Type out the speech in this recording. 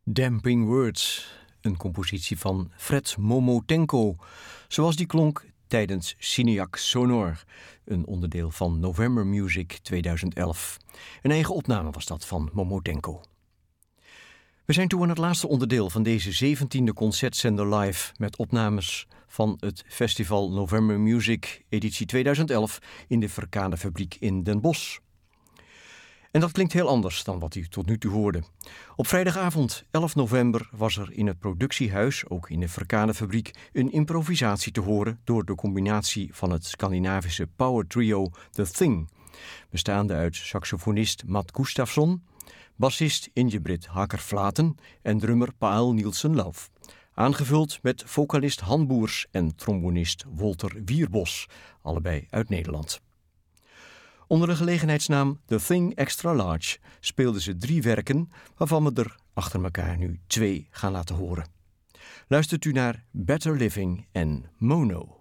Damping Words, een compositie van Fred Momotenko, zoals die klonk tijdens Cineac Sonor, een onderdeel van November Music 2011. Een eigen opname was dat van Momotenko. We zijn toe aan het laatste onderdeel van deze 17e concertzender live met opnames van het festival November Music editie 2011 in de Verkadefabriek in Den Bosch. En dat klinkt heel anders dan wat u tot nu toe hoorde. Op vrijdagavond 11 november was er in het productiehuis, ook in de Verkadefabriek, een improvisatie te horen door de combinatie van het Scandinavische power trio The Thing, bestaande uit saxofonist Matt Gustafsson, bassist Ingebrigt Haker-Flaten en drummer Paal Nielsen Love, aangevuld met vocalist Han Boers en trombonist Wolter Wierbos, allebei uit Nederland. Onder de gelegenheidsnaam The Thing Extra Large speelden ze 3 werken, waarvan we er achter elkaar nu 2 gaan laten horen. Luistert u naar Better Living en Mono.